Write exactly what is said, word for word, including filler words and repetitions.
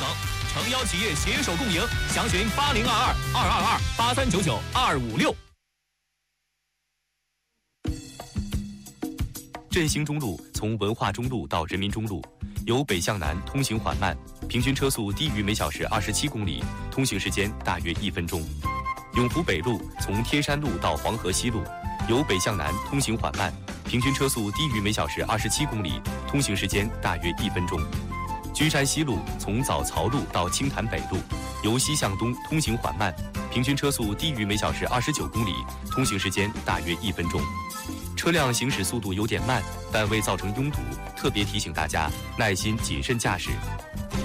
等，诚邀企业携手共赢。详询八零二二二二二八三九九二五六。振兴中路从文化中路到人民中路，由北向南通行缓慢，平均车速低于每小时二十七公里，通行时间大约一分钟。永福北路从天山路到黄河西路，由北向南通行缓慢，平均车速低于每小时二十七公里，通行时间大约一分钟。君山西路从早曹路到青潭北路，由西向东通行缓慢，平均车速低于每小时二十九公里，通行时间大约一分钟。车辆行驶速度有点慢，但未造成拥堵，特别提醒大家耐心谨慎驾驶。